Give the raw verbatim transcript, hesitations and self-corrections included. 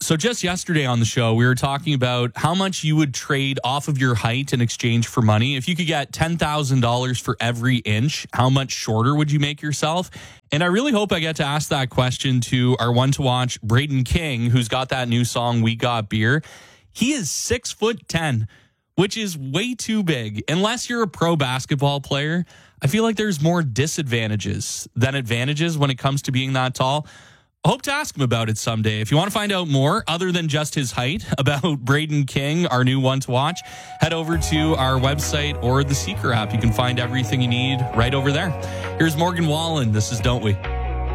So just yesterday on the show, we were talking about how much you would trade off of your height in exchange for money. If you could get ten thousand dollars for every inch, how much shorter would you make yourself? And I really hope I get to ask that question to our one to watch, Braden King, who's got that new song, We Got Beer. He is six foot ten, which is way too big. Unless you're a pro basketball player, I feel like there's more disadvantages than advantages when it comes to being that tall. I hope to ask him about it someday. If you want to find out more, other than just his height, about Braden King, our new one to watch, head over to our website or the Seeker app. You can find everything you need right over there. Here's Morgan Wallen. This is Don't We?